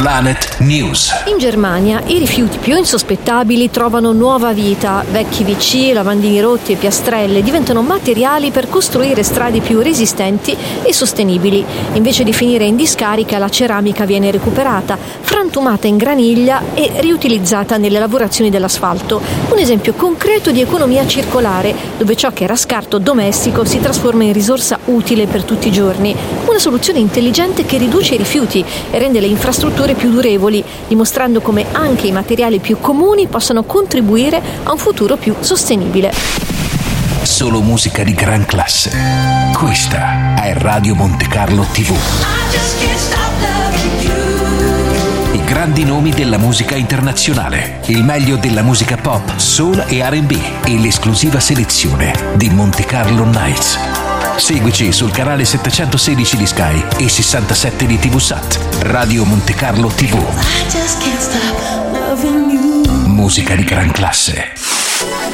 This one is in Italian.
Planet News. In Germania i rifiuti più insospettabili trovano nuova vita. Vecchi WC, lavandini rotti e piastrelle diventano materiali per costruire strade più resistenti e sostenibili. Invece di finire in discarica, la ceramica viene recuperata, frantumata in graniglia e riutilizzata nelle lavorazioni dell'asfalto. Un esempio concreto di economia circolare, dove ciò che era scarto domestico si trasforma in risorsa utile per tutti i giorni. Una soluzione intelligente che riduce i rifiuti e rende le infrastrutture più durevoli, dimostrando come anche i materiali più comuni possano contribuire a un futuro più sostenibile. Solo musica di gran classe. Questa è Radio Monte Carlo TV. I grandi nomi della musica internazionale, il meglio della musica pop, soul e R&B e l'esclusiva selezione di Monte Carlo Nights. Seguici sul canale 716 di Sky e 67 di TVSAT. Radio Monte Carlo TV. Musica di gran classe.